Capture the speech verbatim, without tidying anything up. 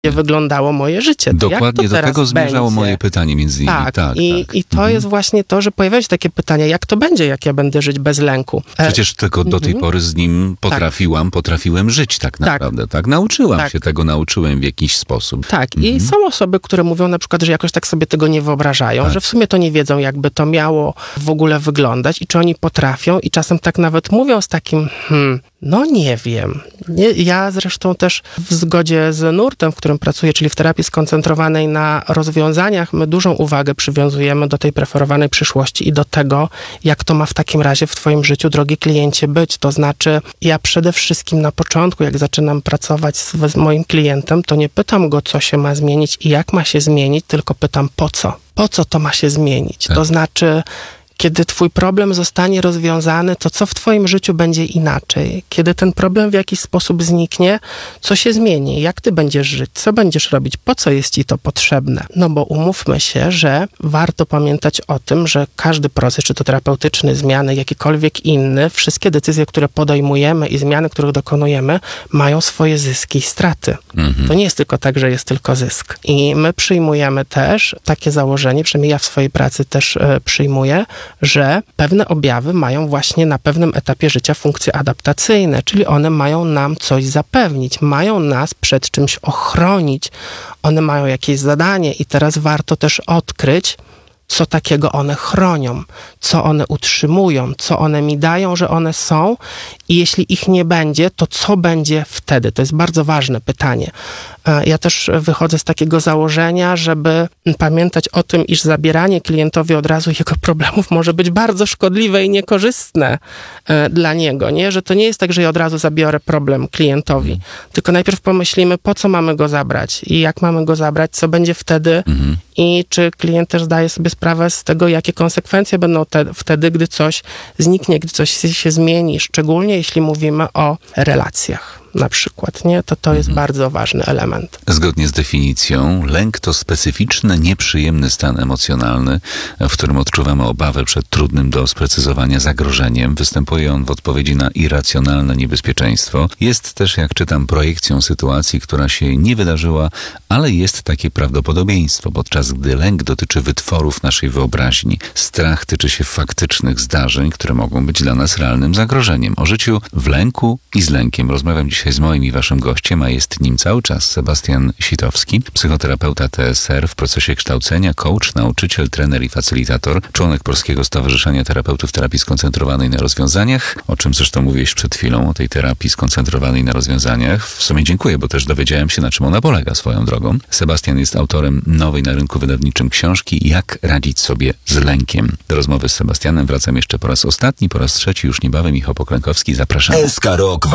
wyglądało moje życie. Dokładnie do tego zmierzało będzie? moje pytanie między innymi. Tak, tak i, tak. i to mhm. jest właśnie to, że pojawiają się takie pytania, jak to będzie, jak ja będę żyć bez lęku? Przecież tylko do tej pory z nim potrafiłam, tak. potrafiłem żyć tak naprawdę. Tak, tak? Nauczyłam tak. się tego, nauczyłem w jakiś sposób. Tak, mhm. i są osoby, które mówią na przykład, że jakoś tak sobie tego nie wyobrażają, tak. że w sumie to nie wiedzą, jakby to miało w ogóle wyglądać i czy oni potrafią i czasem tak nawet mówią z takim, hmm, no nie wiem. Nie, ja zresztą też w zgodzie z nurtem, w którym pracuję, czyli w terapii skoncentrowanej na rozwiązaniach, my dużą uwagę przywiązujemy do tej preferowanej przyszłości i do tego, jak to ma w takim razie w twoim życiu, drogi kliencie, być. To znaczy, ja przede wszystkim na początku, jak zaczynam pracować z, z moim klientem, to nie pytam go, co się ma zmienić i jak ma się zmienić, tylko pytam, po co? Po co to ma się zmienić? Tak. To znaczy, kiedy twój problem zostanie rozwiązany, to co w twoim życiu będzie inaczej? Kiedy ten problem w jakiś sposób zniknie, co się zmieni? Jak ty będziesz żyć? Co będziesz robić? Po co jest ci to potrzebne? No bo umówmy się, że warto pamiętać o tym, że każdy proces, czy to terapeutyczny, zmiany, jakikolwiek inny, wszystkie decyzje, które podejmujemy i zmiany, których dokonujemy, mają swoje zyski i straty. Mhm. To nie jest tylko tak, że jest tylko zysk. I my przyjmujemy też takie założenie, przynajmniej ja w swojej pracy też e, przyjmuję, że pewne objawy mają właśnie na pewnym etapie życia funkcje adaptacyjne, czyli one mają nam coś zapewnić, mają nas przed czymś ochronić, one mają jakieś zadanie i teraz warto też odkryć, co takiego one chronią, co one utrzymują, co one mi dają, że one są i jeśli ich nie będzie, to co będzie wtedy? To jest bardzo ważne pytanie. Ja też wychodzę z takiego założenia, żeby pamiętać o tym, iż zabieranie klientowi od razu jego problemów może być bardzo szkodliwe i niekorzystne dla niego, nie? Że to nie jest tak, że ja od razu zabiorę problem klientowi, tylko najpierw pomyślimy, po co mamy go zabrać i jak mamy go zabrać, co będzie wtedy mhm. i czy klient też zdaje sobie sprawę z tego, jakie konsekwencje będą te, wtedy, gdy coś zniknie, gdy coś się zmieni, szczególnie jeśli mówimy o relacjach. Na przykład, nie? To to jest mhm. bardzo ważny element. Zgodnie z definicją, lęk to specyficzny, nieprzyjemny stan emocjonalny, w którym odczuwamy obawę przed trudnym do sprecyzowania zagrożeniem. Występuje on w odpowiedzi na irracjonalne niebezpieczeństwo. Jest też, jak czytam, projekcją sytuacji, która się nie wydarzyła, ale jest takie prawdopodobieństwo, podczas gdy lęk dotyczy wytworów naszej wyobraźni. Strach tyczy się faktycznych zdarzeń, które mogą być dla nas realnym zagrożeniem. O życiu w lęku i z lękiem rozmawiam dzisiaj z moim i waszym gościem, a jest nim cały czas Sebastian Sitowski, psychoterapeuta T S R w procesie kształcenia, coach, nauczyciel, trener i facylitator, członek Polskiego Stowarzyszenia Terapeutów Terapii Skoncentrowanej na Rozwiązaniach, o czym zresztą mówiłeś przed chwilą, o tej terapii skoncentrowanej na rozwiązaniach. W sumie dziękuję, bo też dowiedziałem się, na czym ona polega swoją drogą. Sebastian jest autorem nowej na rynku wydawniczym książki Jak radzić sobie z lękiem. Do rozmowy z Sebastianem wracam jeszcze po raz ostatni, po raz trzeci, już niebawem. Michał Poklękowski, zapraszam.